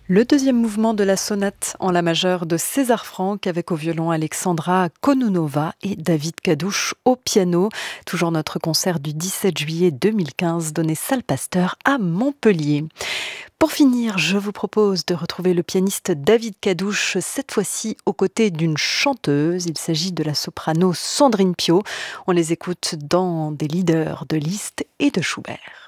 Le deuxième mouvement de la sonate en la majeure de César Franck avec au violon Alexandra Kononova et David Kadouche au piano. Toujours notre concert du 17 juillet 2015 donné salle Pasteur à Montpellier. Pour finir, je vous propose de retrouver le pianiste David Kadouche, cette fois-ci aux côtés d'une chanteuse. Il s'agit de la soprano Sandrine Piau. On les écoute dans des leaders de Liszt et de Schubert.